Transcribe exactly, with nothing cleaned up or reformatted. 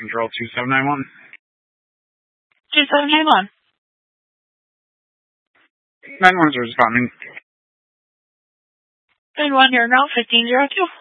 Control two seven nine one. two seven nine one. nine one is responding. nine one here now, fifteen zero two.